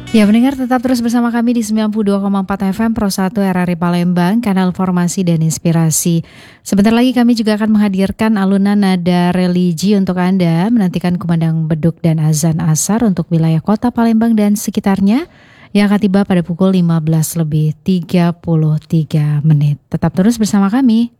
Ya, pendengar tetap terus bersama kami di 92,4 FM Pro 1 RRI Palembang, kanal informasi dan inspirasi. Sebentar lagi kami juga akan menghadirkan alunan nada religi untuk Anda, menantikan kumandang beduk dan azan asar untuk wilayah kota Palembang dan sekitarnya yang akan tiba pada pukul 15 lebih 33 menit. Tetap terus bersama kami.